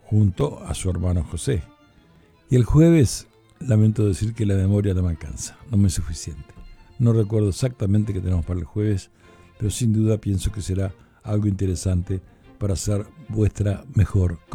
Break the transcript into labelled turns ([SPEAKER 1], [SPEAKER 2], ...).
[SPEAKER 1] junto a su hermano José. Y el jueves, lamento decir que la memoria no me alcanza, no me es suficiente. No recuerdo exactamente qué tenemos para el jueves, pero sin duda pienso que será algo interesante para hacer vuestra mejor